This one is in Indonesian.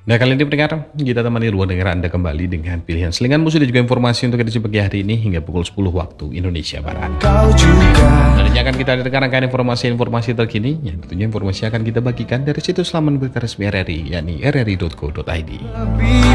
Nah, kali ini pendengar, kita temani ruang dengar Anda kembali dengan pilihan selingan musik dan juga informasi untuk edisi pagi hari ini hingga pukul 10 waktu Indonesia Barat. Nantinya akan kita dengarkan rangkaian informasi-informasi terkini yang tentunya informasi akan kita bagikan dari situs laman berita resmi RRI, yakni rri.co.id.